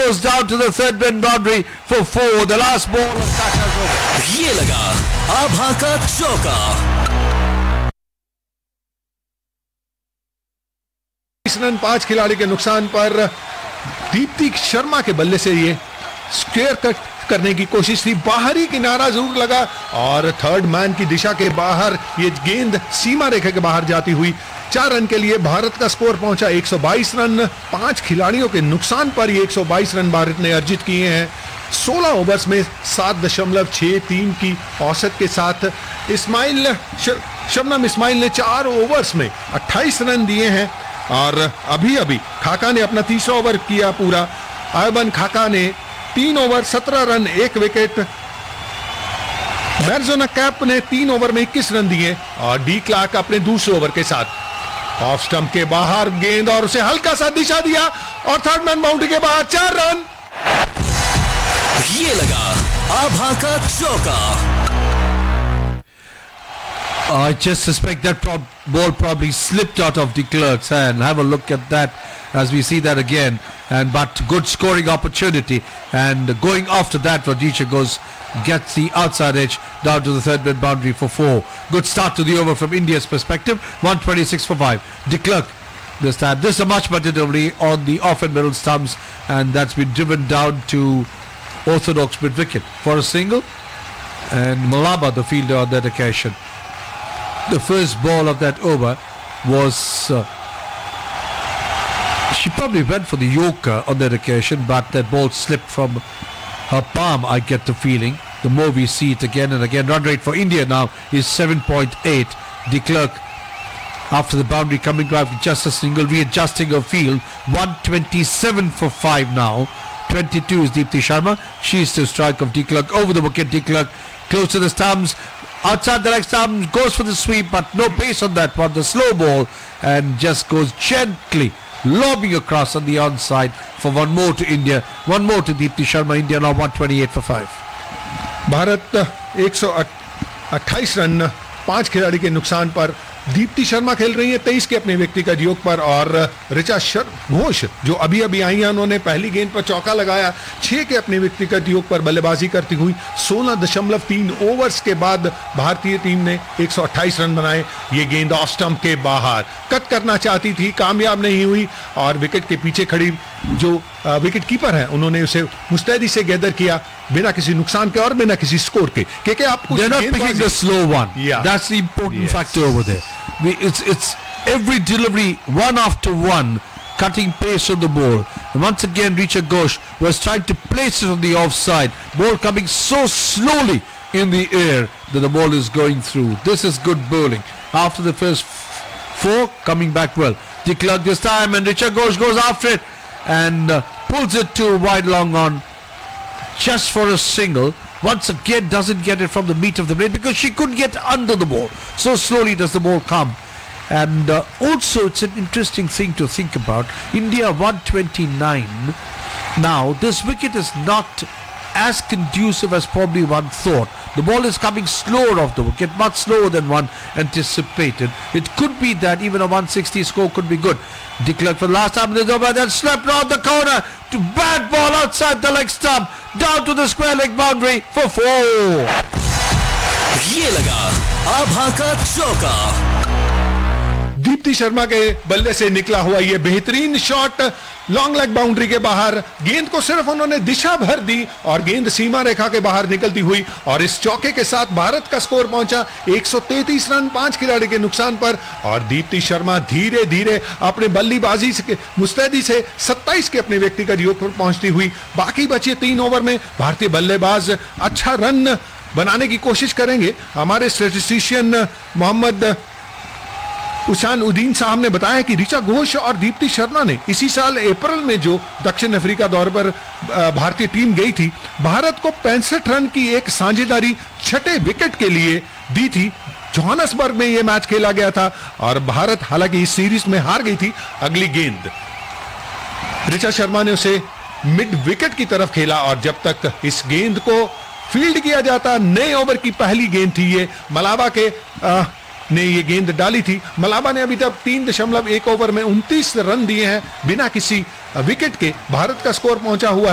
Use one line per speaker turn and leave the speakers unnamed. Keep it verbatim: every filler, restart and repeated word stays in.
goes down to the third man boundary for four. The last ball of Tata's over.
ये लगा आभा का चौका।
इस रन पांच खिलाड़ी के नुकसान पर दीप्ति शर्मा के बल्ले से ये स्क्वायर कट करने की कोशिश थी, बाहरी किनारा जरूर लगा और थर्ड मैन की दिशा के बाहर ये गेंद सीमा रेखा के बाहर जाती हुई चार रन के लिए भारत का स्कोर पहुंचा एक सौ बाईस रन। पांच खिलाड़ियों के नुकसान पर ये एक सौ बाईस रन भारत ने अर्जित किए हैं। सोलह ओवर्स में सात दशमलव छह तीन की औसत के साथ इस्माइल शबनम इस्माइल ने चार ओवर्स में अट्ठाईस रन दिए हैं और अभी अभी खाका ने अपना तीसरा ओवर किया पूरा। आयबन खाका ने तीन ओवर सत्रह रन एक विकेट। मैरजोना कैप ने तीन ओवर में इक्कीस रन दिए और डी क्लार्क अपने दूसरे ओवर के साथ ऑफ स्टंप के बाहर गेंद और उसे हल्का सा दिशा दिया और थर्ड मैन बाउंड्री के बाहर चार रन।
ये लगा आभा का चौका।
I just suspect that prob- ball probably slipped out of de Klerk's hand. Have a look at that as we see that again. And but good scoring opportunity. And going after that, Rajisha goes gets the outside edge down to the third man boundary for four. Good start to the over from India's perspective. one twenty-six for five. De Klerk this time. This is a much better delivery on the off and middle stumps, and that's been driven down to orthodox mid wicket for a single. And Malaba, the fielder on that occasion. The first ball of that over was uh, she probably went for the Yorker on that occasion, but that ball slipped from her palm, I get the feeling. The more we see it again and again. Run rate for India now is seven point eight. De Klerk, after the boundary, coming back with just a single, readjusting her field. one twenty-seven for five now. twenty-two is Deepti Sharma. She's to strike of De Klerk over the wicket. De Klerk close to the stumps. Outside the leg stump, goes for the sweep, but no pace on that one. The slow ball and just goes gently lobbing across on the onside for one more to India. One more to Deepti Sharma. India now one twenty-eight for five.
Bharat एक सौ अट्ठाईस run पांच खिलाड़ी के नुकसान पर। दीप्ति शर्मा खेल रही है तेईस के अपने व्यक्तिगत योग पर और ऋचा घोष जो अभी अभी आई हैं उन्होंने पहली गेंद पर चौका लगाया। छह के अपने व्यक्तिगत योग पर बल्लेबाजी करती हुई सोलह दशमलव तीन ओवर्स के बाद भारतीय टीम ने एक सौ अट्ठाईस रन बनाए। ये गेंद ऑफ स्टंप के बाहर कट करना चाहती थी, कामयाब नहीं हुई और विकेट के पीछे खड़ी जो विकेट कीपर है उन्होंने उसे मुस्तैदी से गैदर किया बिना किसी नुकसान के और बिना किसी स्कोर के। क्योंकि आपको
They're not picking the slow one.
Yeah.
That's the important
Yes.
factor over there. We, it's it's every delivery one after one, cutting pace on the ball. And once again, Richa Ghosh was trying to place it on the offside. Ball coming so slowly in the air that the ball is going through. This is good bowling. After the first f- four, coming back well. De Klerk this time, and Richa Ghosh goes after it and uh, pulls it to wide long on just for a single. Once again doesn't get it from the meat of the blade because she couldn't get under the ball. So slowly does the ball come. And uh, also it's an interesting thing to think about. India one twenty-nine. Now this wicket is not as conducive as probably one thought. The ball is coming slower off the wicket, much slower than one anticipated. It could be that even a one sixty score could be good. De Klerk for the last time in the over, then slapped round the corner to bad ball outside the leg stump, down to the square leg boundary for four.
ये लगा आभा का चौका।
दीप्ति शर्मा के बल्ले से निकला हुआ ये बेहतरीन शॉट लॉन्ग लेग बाउंड्री के बाहर। गेंद को सिर्फ उन्होंने दिशा भर दी और गेंद सीमा रेखा के बाहर निकलती हुई और इस चौके के साथ भारत का स्कोर पहुंचा एक सौ तैंतीस रन पांच खिलाड़ी के नुकसान पर। और दीप्ति शर्मा धीरे धीरे अपने बल्लेबाजी से मुस्तैदी से सत्ताईस के अपने व्यक्तिगत योग पर पहुंचती हुई बाकी बचे तीन ओवर में भारतीय बल्लेबाज अच्छा रन बनाने की कोशिश करेंगे। हमारे स्टैटिस्टिशियन मोहम्मद उशान उद्दीन साहब ने बताया कि ऋचा घोष और दीप्ति शर्मा ने इसी साल अप्रैल में जो दक्षिण अफ्रीका दौरे पर भारतीय टीम गई थी, भारत को पैंसठ रन की एक साझेदारी छठे विकेट के लिए दी थी। जोहान्सबर्ग में यह मैच खेला गया था और भारत हालांकि इस सीरीज में हार गई थी। अगली गेंद ऋचा शर्मा ने उसे मिड विकेट की तरफ खेला और जब तक इस गेंद को फील्ड किया जाता, नए ओवर की पहली गेंद थी ये। मलाबा के आ, ने ये गेंद डाली थी। मलाबा ने अभी तक तीन दशमलव एक ओवर में उनतीस रन दिए हैं बिना किसी विकेट के। भारत का स्कोर पहुंचा हुआ है